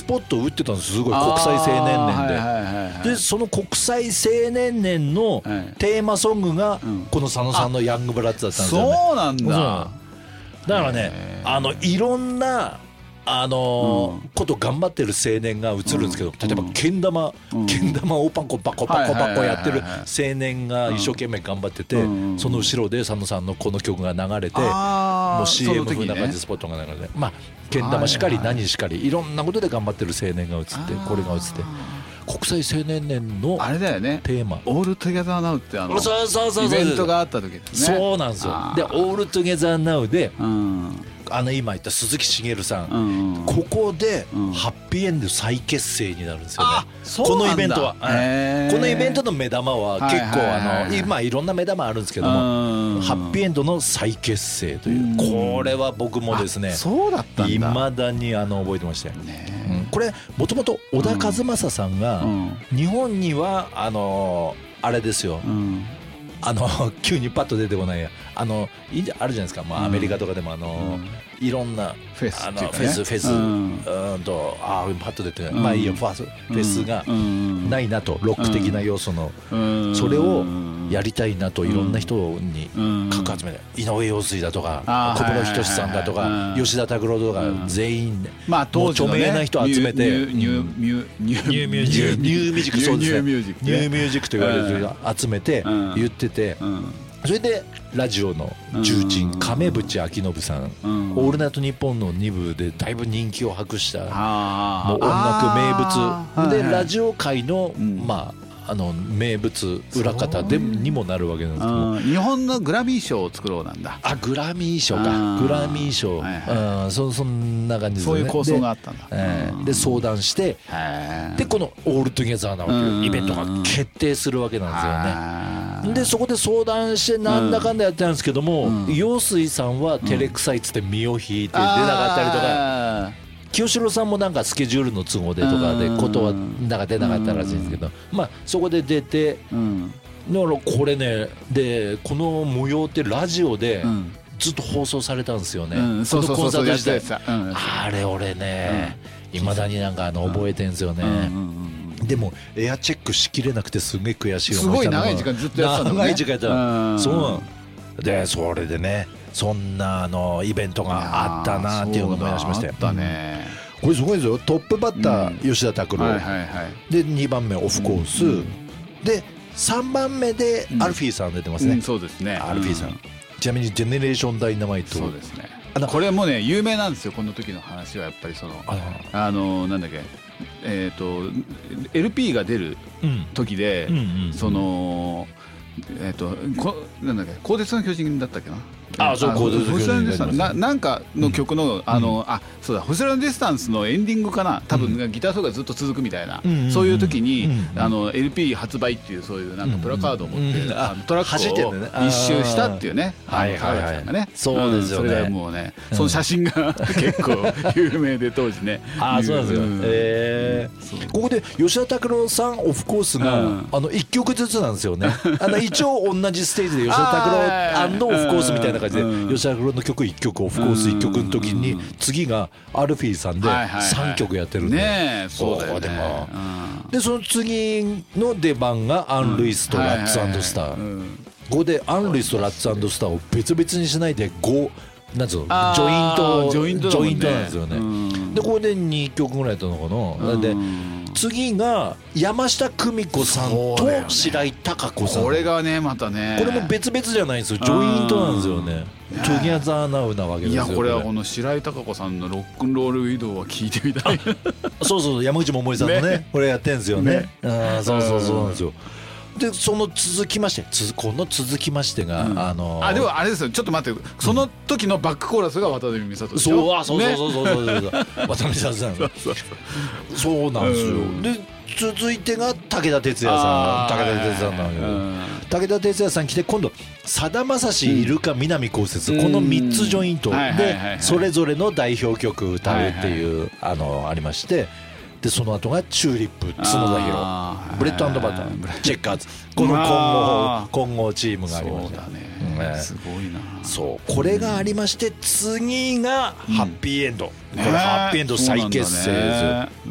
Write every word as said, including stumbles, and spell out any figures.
スポットを打ってたんです。すごい国際青年年で、はいはいはいはい、でその国際青年年のテーマソングがこの佐野さんのヤングブラッツだったんですよね。 そうなんだ。 だからね、あのいろんなあのーうん、こと頑張ってる青年が映るんですけど、例えばけん玉、うん、けん玉をパコパコパコパコやってる青年が一生懸命頑張ってて、うん、その後ろで佐野さんのこの曲が流れて、もう シーエム 風な感じでスポットが流れて、まあけん玉しかり何しかりいろんなことで頑張ってる青年が映って、これが映って国際青年年のあれだよね、 テーマオールトゥゲザーナウってあのそうそうそうそうイベントがあった時ですね。 そうなんですよ。でオールトゥゲザーナウで、うん、あの今言った鈴木茂さん、うん、ここでハッピーエンド再結成になるんですよね、うん、このイベントは、このイベントの目玉は結構あの今いろんな目玉あるんですけども、ハッピーエンドの再結成という、これは僕もですねいまだにあの覚えてましたよね、うん、これもともと小田和正さんが日本にはあのあれですよ、うんあの急にパッと出てこないやあのいいんじゃあるじゃないですか、まあ、アメリカとかでもあの、うん、いろんなフェス、 あのフェスフェス、うん、うんとあパッと出て、うん、まあいいよファスフェスがないなと、ロック的な要素の、うん、それをやりたいなといろんな人にかく集めて、井上陽水だとか小室仁さんだとか吉田拓郎とか全員、 まあ当時のね著名な人集めてニューミュージックニューミュージックそうですねニューミュージックと言われる集めて言ってて、それでラジオの重鎮亀渕明信さん、オールナイトニッポンのに部でだいぶ人気を博したもう音楽名物で、ラジオ界のまああの名物裏方でにもなるわけなんですけど、 日本のグラミー賞を作ろうなんだ。 あグラミー賞か、グラミー賞、はいはい、そ, そんな感じですね。 そういう構想があったんだ。 で、えー、で相談してでこのオールトゥゲザーなわけイベントが決定するわけなんですよね。でそこで相談してなんだかんだやってたんですけども、陽水さんは照れくさいっつって身を引いて出なかったりとか、清志郎さんもなんかスケジュールの都合でとかでことはなんか出なかったらしいんですけど、まあそこで出て、だからこれねでこの模様ってラジオでずっと放送されたんですよね、このコンサート自体。あれ俺ねいまだになんかあの覚えてんですよね。でもエアチェックしきれなくてすげえ悔しい思いしたの。 すごい長い時間ずっとやってたのね。 長い時間やってた。そうでそれでねそんなあのイベントがあったなっていうのを思い出しましたよ。これすごいですよ。トップバッター吉田拓郎でにばんめオフコースでさんばんめでアルフィーさん出てますね。 そうですね、 アルフィーさん。ちなみにジェネレーションダイナマイト。 そうですね。これもね有名なんですよ、この時の話は。やっぱりそのあのなんだっけえっと エルピー が出る時でそのえっとこなんだっけ鋼鉄の巨人だったっけな。 ああそう鋼鉄の巨人ななんかの曲のあのあそうだ星空のディスタンスのエンディングかな、多分ギターソロがずっと続くみたいな、そういう時にあの エルピー 発売っていうそういうなんかプラカードを持ってトラックを一周したっていうね。はいはいはい。 そうですよね。 それでもうねその写真が結構有名で当時ね。 ああそうなんですよ。ええここで吉田拓郎さんオフコースがあのいっきょくずつなんですよね。あの一応同じステージで吉田拓郎オフコースみたいな感じで吉田拓郎の曲いっきょくオフコースいっきょくの時に次がアルフィーさんでさんきょくやってるんで、 ねえそうだよね。 でその次の出番がアン・ルイスとラッツ&スター。ここでアン・ルイスとラッツ&スターを別々にしないでごなんつうのジョイントジョイントなんですよね。でここでにきょくぐらいやったのかな。で次が山下久美子さんと白井貴子さん。 これがねまたねこれも別々じゃないんですよ、ジョイントなんですよね。トゥギャザーナウなわけですよ。 いやこれはこの白井貴子さんのロックンロール移動は聞いてみたい。 そうそう山口百恵さんのねこれやってんですよね。あそうそうそうなんですよ。でその続きましてつこの続きましてが、うん、あのー、 あでもあれですよ、ちょっと待って、その時のバックコーラスが渡辺美里でしょ。そうそうそうそうそうそうそう、ね、渡辺美里さん。そうそうそうそうなんですよ、うん、で続いてが武田鉄矢さん。武田鉄矢さんなんだけど、うん、武田鉄矢さん来て今度さだまさしイルカ南こうせつ、このみっつジョイントでそれぞれの代表曲歌うっていう、はいはい、あのありまして、でその後がチューリップ角田博ブレッド&バターチェッカーズ、この混合混合チームがありました。 そうだね、うん、すごいな。 そうこれがありまして次がハッピーエンド、うん、これハッピーエンド再結成図、